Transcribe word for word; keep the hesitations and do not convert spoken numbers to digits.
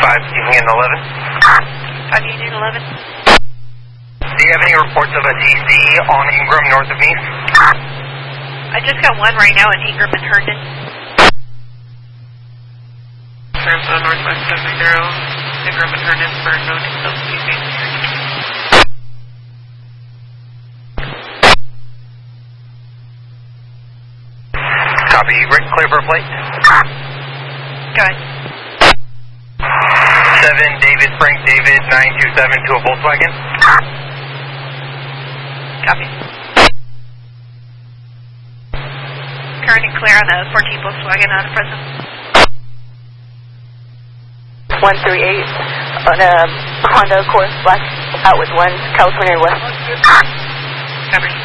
five Union eleven. five Union eleven. Do you have any reports of a T C on Ingram north of Nice? I just got one right now in Ingram and Herndon. Ramshaw Northwest seven zero, Ingram and Herndon for no details, T C. Copy, Rick, clear for a flight. Go ahead. seven David Frank David nine two seven to a Volkswagen. Copy. Current and clear on the fourteen Volkswagen out of present. one three eight on a Honda Accord Black out with one California West. Copy.